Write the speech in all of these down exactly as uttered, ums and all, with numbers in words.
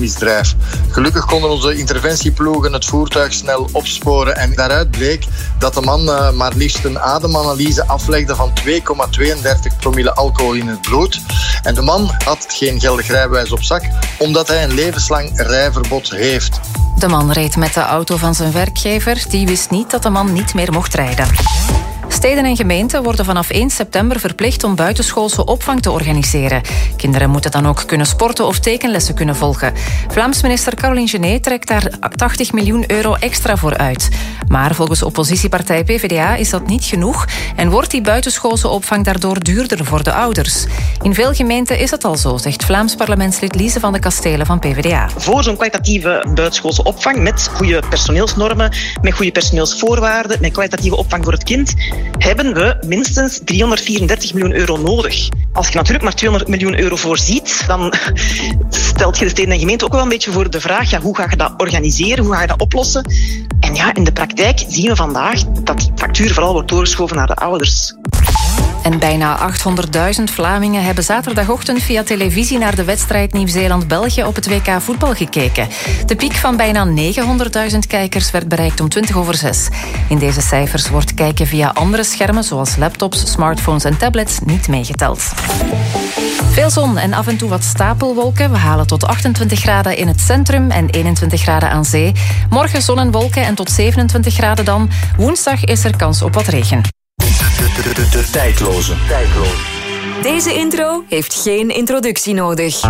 verkeersmisdrijf. Gelukkig konden onze interventieploegen het voertuig snel opsporen en daaruit bleek dat de man uh, maar liefst een ademanalyse aflegde van twee komma tweeëndertig promille alcohol in het bloed. En de man had geen geldig rijbewijs op zak, omdat hij een levenslang rijverbod heeft. De man reed met de auto van zijn werkgever. Die wist niet dat de man niet meer mocht rijden. Steden en gemeenten worden vanaf één september verplicht om buitenschoolse opvang te organiseren. Kinderen moeten dan ook kunnen sporten of tekenlessen kunnen volgen. Vlaams minister Caroline Genet trekt daar tachtig miljoen euro extra voor uit. Maar volgens oppositiepartij P V D A is dat niet genoeg en wordt die buitenschoolse opvang daardoor duurder voor de ouders. In veel gemeenten is het al zo, zegt Vlaams parlementslid Lise van de Kastelen van P V D A. Voor zo'n kwalitatieve buitenschoolse opvang met goede personeelsnormen, met goede personeelsvoorwaarden, met kwalitatieve opvang voor het kind, hebben we minstens driehonderdvierendertig miljoen euro nodig. Als je natuurlijk maar tweehonderd miljoen euro voorziet, dan stelt je de steden en gemeenten ook wel een beetje voor de vraag, ja, hoe ga je dat organiseren, hoe ga je dat oplossen? En ja, in de praktijk zien we vandaag dat die factuur vooral wordt doorgeschoven naar de ouders. En bijna achthonderdduizend Vlamingen hebben zaterdagochtend via televisie naar de wedstrijd Nieuw-Zeeland-België op het W K voetbal gekeken. De piek van bijna negenhonderdduizend kijkers werd bereikt om twintig over zes. In deze cijfers wordt kijken via andere schermen zoals laptops, smartphones en tablets niet meegeteld. Veel zon en af en toe wat stapelwolken. We halen tot achtentwintig graden in het centrum en eenentwintig graden aan zee. Morgen zon en wolken en tot zevenentwintig graden dan. Woensdag is er kans op wat regen. De, de, de, de tijdloze. tijdloze. Deze intro heeft geen introductie nodig.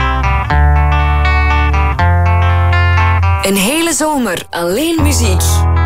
Een hele zomer alleen muziek.